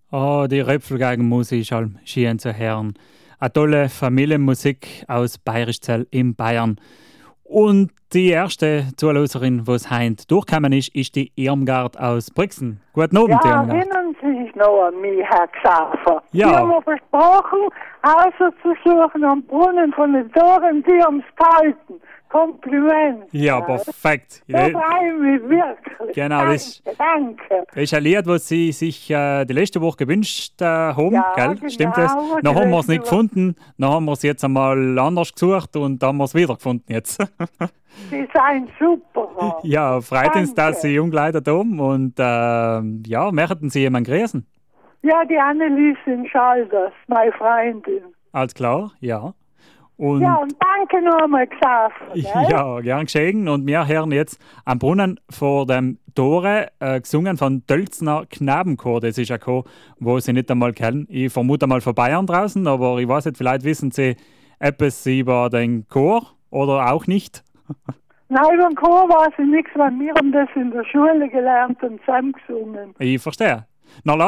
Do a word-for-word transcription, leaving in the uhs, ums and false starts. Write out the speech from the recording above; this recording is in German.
Oh, die Röpfelgeigenmusik ist halt schön zu hören. Eine tolle Familienmusik aus Bayerischzell in Bayern. Und die erste Zuhörerin, die es heute durchgekommen ist, ist die Irmgard aus Brixen. Guten Abend, Ja, Irmgard. erinnern Sie sich noch an mich, Herr Xaver? Ja. Sie haben mir versprochen, Hauser zu suchen am Brunnen von den Toren, die ums Kalten. Kompliment. Ja, perfekt. Da freue ich mich wirklich. Genau, danke, das- danke. Das ist ein Lied, das Sie sich äh, die letzte Woche gewünscht äh, haben, Ja, gell? genau, Stimmt das? die Dann haben wir es letzte nicht Woche. gefunden, dann haben wir es jetzt einmal anders gesucht und dann haben wir es wieder gefunden jetzt. Sie sind super. Ja, freut uns, Danke. dass Sie umgeleitet haben und äh, ja, möchten Sie jemanden grüßen? Ja, die Annelies in Schalders, meine Freundin. Alles klar, ja. Und Ja, und danke nochmal, Xaver. gell? ja, gern geschehen. Und wir hören jetzt am Brunnen vor dem Tore äh, gesungen von Tölzner Knabenchor. Das ist ein Chor, wo Sie nicht einmal kennen. Ich vermute mal von Bayern draußen, aber ich weiß nicht, vielleicht wissen Sie etwas über den Chor oder auch nicht. Nein, beim Chor weiß ich nichts, weil wir haben das in der Schule gelernt und zusammen gesungen. Ich verstehe. Na,